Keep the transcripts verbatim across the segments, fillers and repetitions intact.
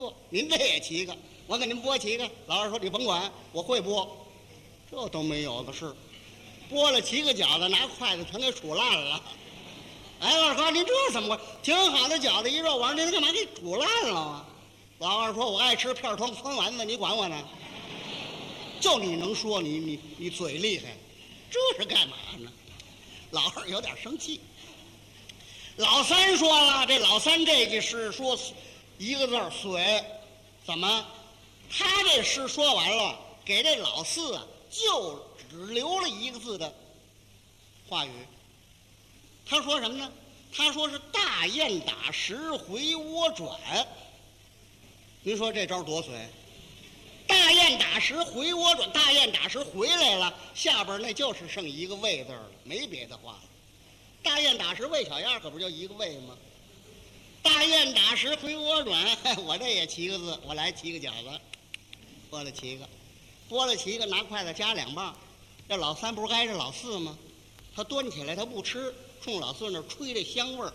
您这也七个，我给您拨七个。老二说你甭管，我会拨，这都没有个事。拨了七个饺子，拿筷子全给杵烂了。哎，二哥，您这怎么挺好的饺子一肉丸，您干嘛给杵烂了啊？老二说：“我爱吃片汤酸丸子，你管我呢？就你能说，你你你嘴厉害，这是干嘛呢？”老二有点生气。老三说了，这老三这句诗说一个字儿水，怎么？他这诗说完了，给这老四啊就只留了一个字的话语。他说什么呢？他说是大雁打石回窝转。您说这招多水？大雁打石回窝转，大雁打石回来了，下边那就是剩一个喂字了，没别的话了。大雁打石喂小鸭，可不就一个喂吗？大雁打石回窝转，我这也七个字，我来七个饺子，拨了七个，拨了七个，拿筷子夹两棒。这老三不是挨着老四吗？他端起来，他不吃，冲老四那儿吹这香味儿。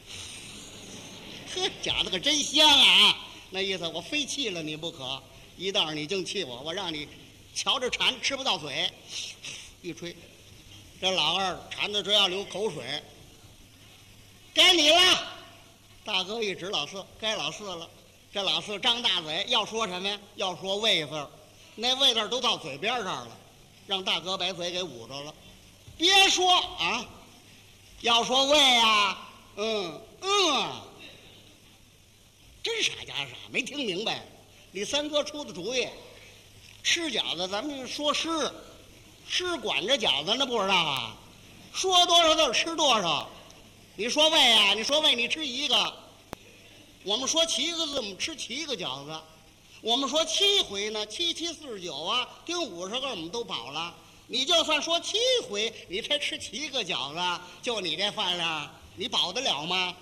呵，饺子可真香啊！那意思我非气了你不可，一道你净气我，我让你瞧着馋吃不到嘴。一吹，这老二馋的直要流口水。该你了，大哥一指老四，该老四了。这老四张大嘴要说什么呀？要说喂字，那喂字都到嘴边上了，让大哥把嘴给捂着了。别说啊，要说喂呀，嗯嗯，真傻假傻，没听明白。李三哥出的主意，吃饺子咱们说诗，诗管着饺子那不知道啊，说多少字吃多少。你说喂啊，你说喂，你吃一个。我们说七个字，我们吃七个饺子。我们说七回呢，七七四十九啊，顶五十个我们都饱了。你就算说七回，你才吃七个饺子，就你这饭量，你饱得了吗？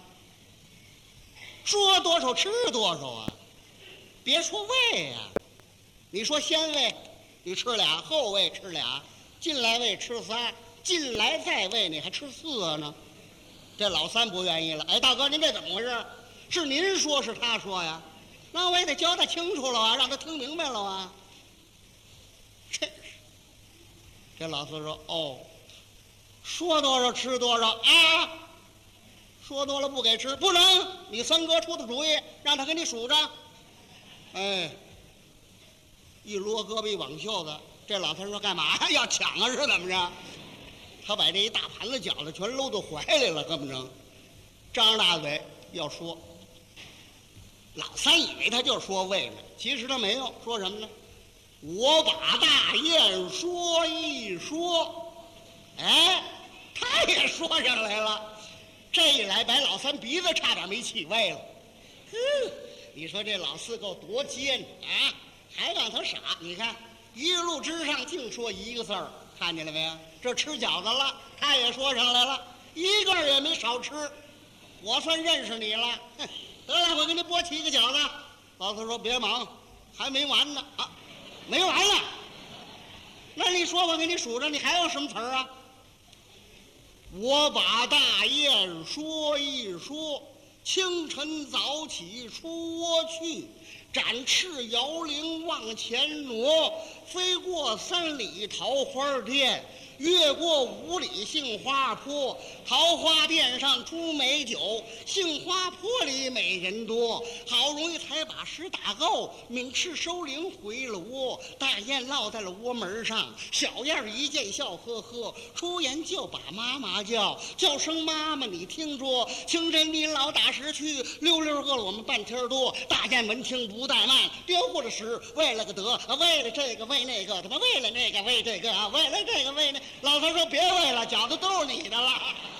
说多少吃多少啊！别说喂呀、啊，你说先喂，你吃俩；后喂吃俩；进来喂吃仨；进来再喂你还吃四个呢。这老三不愿意了，哎，大哥，您这怎么回事？是您说是他说呀？那我也得交代清楚了啊，让他听明白了啊。这这老四说：“哦，说多少吃多少啊！说多了不给吃，不能！你三哥出的主意，让他给你数着。”哎，一撸胳膊挽袖子，这老三说：“干嘛要抢啊？是怎么着？”他把这一大盘子饺子全搂到怀里了，根本成，张着大嘴要说。老三以为他就说喂呢，其实他没有说什么呢？我把大雁说一说，哎，他也说上来了。这一来，把老三鼻子差点没气歪了。哼，你说这老四够多尖啊，还让他傻。你看一路之上净说一个字儿，看见了没有？这吃饺子了，他也说上来了，一个也没少吃。我算认识你了。哼，得了，我给你拨七个饺子。老四说：“别忙，还没完呢啊，没完了。那你说我给你数着，你还有什么词儿啊？”我把大雁说一说，清晨早起出窝去，展翅摇铃往前挪，飞过三里桃花店，越过五里杏花坡，桃花店上出美酒，杏花坡里美人多。好容易才把石打够，敏翅收铃回了窝，大雁落在了窝门上，小燕一见笑呵呵，出言就把妈妈叫，叫声妈妈你听着，清晨你老打石去，溜溜饿了我们半天多。大雁闻听不怠慢，丢过了石，为了个得，为了这个为那个，他妈为了那个为这个，为了这个为那。老头说：“别为了，饺子都是你的了。”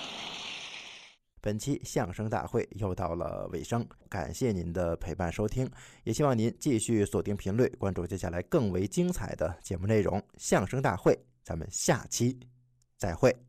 本期相声大会又到了尾声，感谢您的陪伴收听，也希望您继续锁定频率，关注接下来更为精彩的节目内容。相声大会，咱们下期再会。